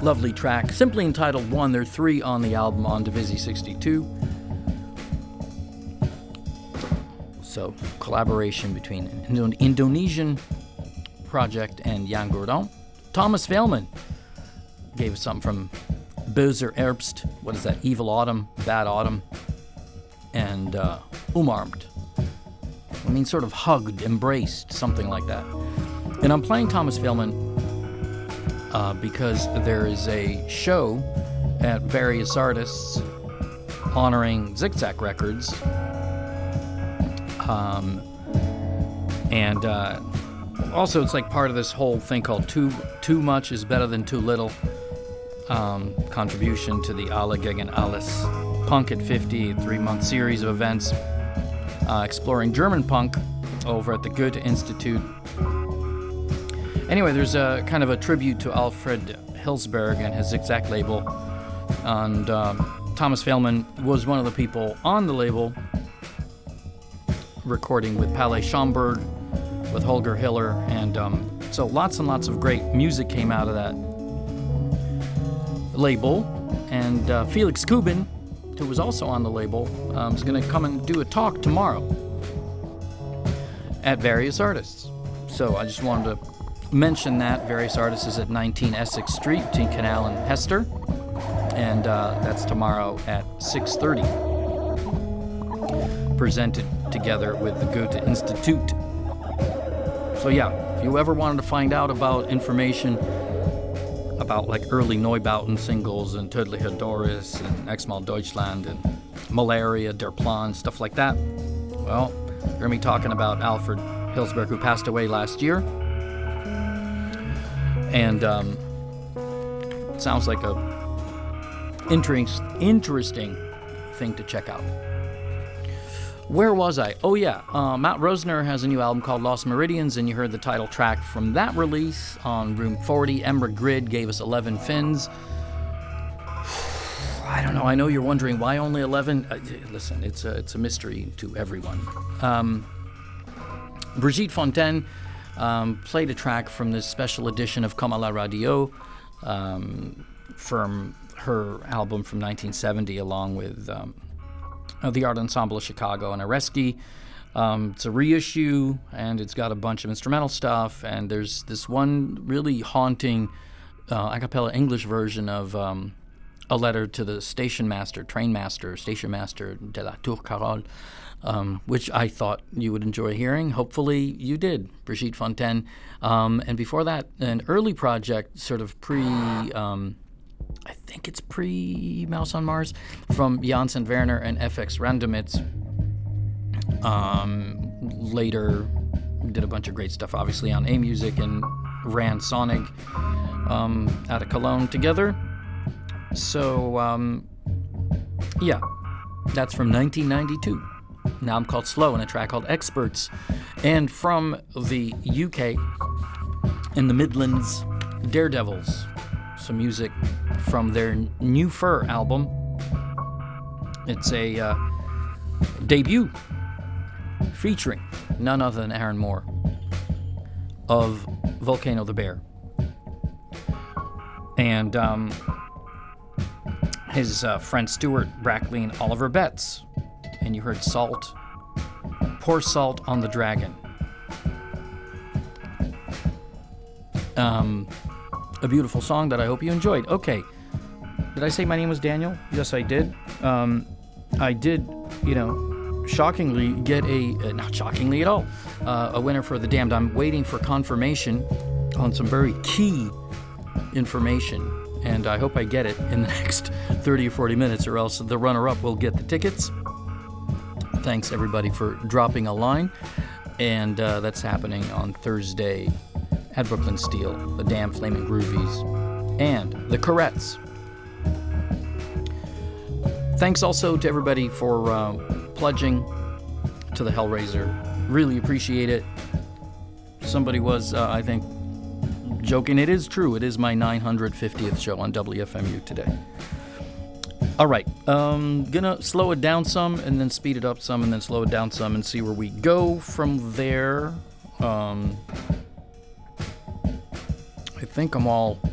Lovely track, simply entitled One. There are 3 on the album on Divisi 62. So, collaboration between an Indonesian project and Jan Gordon. Thomas Veilman gave us something from Böser Herbst. What is that? Evil Autumn, Bad Autumn, and Umarmt. I mean, sort of hugged, embraced, something like that. And I'm playing Thomas Veilman because there is a show at Various Artists honoring Zigzag Records. And also it's like part of this whole thing called Too Much is Better Than Too Little contribution to the Alle gegen Alles Punk at 50, 3-month series of events exploring German punk over at the Goethe Institute. Anyway, there's a kind of a tribute to Alfred Hilsberg and his Zigzag label, and Thomas Veilman was one of the people on the label, recording with Palle Schomburg, with Holger Hiller, and so lots and lots of great music came out of that label. And Felix Kubin, who was also on the label, is going to come and do a talk tomorrow at Various Artists. So I just wanted to mention that. Various Artists is at 19 Essex Street between Canal and Hester, and that's tomorrow at 6:30. Presented together with the Goethe Institute. So yeah, if you ever wanted to find out about information about like early Neubauten singles and Tödliche Doris and Exmal Deutschland and Malaria, Der Plan, stuff like that, well, you're going to be talking about Alfred Hilsberg, who passed away last year. And sounds like a interesting thing to check out. Where was I? Oh yeah, Matt Rosner has a new album called Lost Meridians, and you heard the title track from that release on Room 40. Emra Grid gave us 11 fins. I don't know, I know you're wondering why only 11. Listen, it's a mystery to everyone. Brigitte Fontaine played a track from this special edition of Comme à la Radio from her album from 1970, along with the Art Ensemble of Chicago and Areski. It's a reissue, and it's got a bunch of instrumental stuff, and there's this one really haunting a cappella English version of a letter to the station master de la Tour Carole, which I thought you would enjoy hearing. Hopefully you did, Brigitte Fontaine. And before that, an early project, sort of I think it's pre-Mouse on Mars, from Janssen Werner and FX Randomitz. Later did a bunch of great stuff, obviously, on A-Music and ran Sonic out of Cologne together. So, yeah, that's from 1992. Now I'm called Slow, and a track called Experts. And from the UK, in the Midlands, Daredevils. Some music from their New Fur album. It's a debut featuring none other than Aaron Moore of Volcano the Bear. And his friend Stuart Brackley and Oliver Betts. And you heard Salt, Pour Salt on the Dragon. A beautiful song that I hope you enjoyed. Okay, did I say my name was Daniel? Yes, I did. I did, shockingly get not shockingly at all, a winner for The Damned. I'm waiting for confirmation on some very key information, and I hope I get it in the next 30 or 40 minutes, or else the runner-up will get the tickets. Thanks, everybody, for dropping a line, and that's happening on Thursday at Brooklyn Steel, the Damn Flaming Groovies, and the Corettes. Thanks also to everybody for pledging to the Hellraiser. Really appreciate it. Somebody was, I think, joking. It is true. It is my 950th show on WFMU today. All right. Gonna slow it down some, and then speed it up some, and then slow it down some, and see where we go from there. I think I'm all